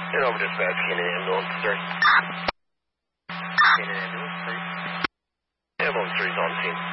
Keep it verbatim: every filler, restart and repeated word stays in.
And over dispatch, Cannon Ambulance three. Cannon Ambulance three. Ambulance three is on scene.